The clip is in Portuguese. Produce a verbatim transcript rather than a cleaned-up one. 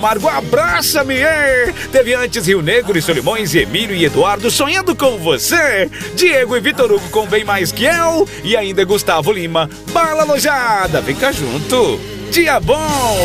Margo, abraça-me! É. Teve antes Rio Negro e Solimões, e Emílio e Eduardo sonhando com você. Diego e Vitor Hugo com Bem Mais Que Eu. E ainda Gustavo Lima, Bala Lojada. Vem cá junto. Dia bom!